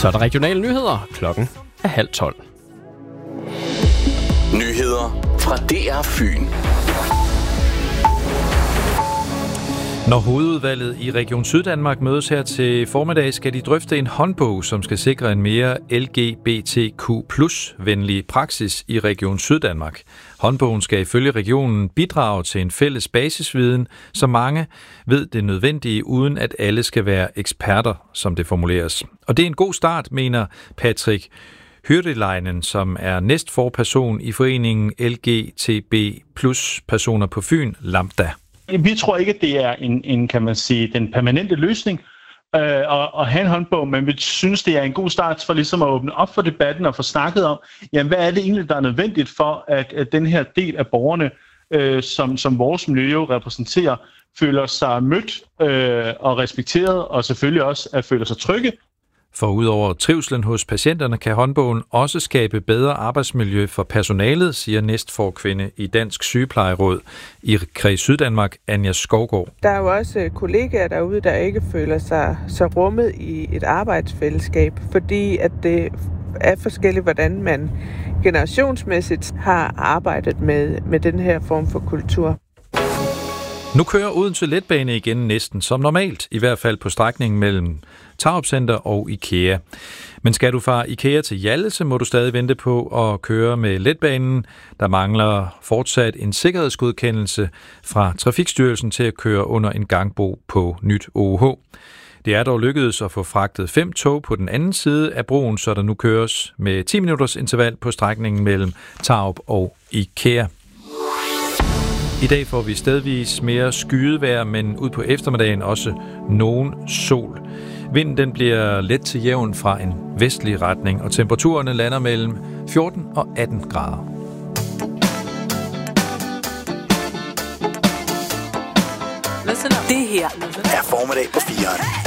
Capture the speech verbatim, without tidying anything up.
Så er der regionale nyheder. Klokken er halv tolv. Nyheder fra D R Fyn. Når hovedudvalget i Region Syddanmark mødes her til formiddag, skal de drøfte en håndbog, som skal sikre en mere L G B T Q plus venlig praksis i Region Syddanmark. Håndbogen skal ifølge regionen bidrage til en fælles basisviden, så mange ved det nødvendige, uden at alle skal være eksperter, som det formuleres. Og det er en god start, mener Patrick Hyrdelainen, som er næstforperson i foreningen L G T B plus personer på Fyn, Lambda. Vi tror ikke, at det er en, en kan man sige, den permanente løsning øh, at, at have en håndbog, men vi synes, det er en god start for ligesom at åbne op for debatten og få snakket om, jamen, hvad er det egentlig, der er nødvendigt for, at, at den her del af borgerne, øh, som, som vores miljø repræsenterer, føler sig mødt øh, og respekteret, og selvfølgelig også at føle sig trygge. For udover trivslen hos patienterne kan håndbogen også skabe bedre arbejdsmiljø for personalet, siger næstforkvinde i Dansk Sygeplejeråd i Kreds Syddanmark, Anja Skovgaard. Der er jo også kollegaer derude, der ikke føler sig så rummet i et arbejdsfællesskab, fordi at det er forskelligt, hvordan man generationsmæssigt har arbejdet med, med den her form for kultur. Nu kører Odense Letbane igen næsten som normalt, i hvert fald på strækningen mellem Tarup Center og IKEA. Men skal du fra IKEA til Hjallese, må du stadig vente på at køre med letbanen. Der mangler fortsat en sikkerhedsgodkendelse fra Trafikstyrelsen til at køre under en gangbro på nyt O H. Det er dog lykkedes at få fragtet fem tog på den anden side af broen, så der nu køres med ti minutters interval på strækningen mellem Tarup og IKEA. I dag får vi stedvis mere skydevejr, men ud på eftermiddagen også nogen sol. Vinden den bliver let til jævn fra en vestlig retning, og temperaturerne lander mellem fjorten og atten grader. Det her er formiddag på fireren.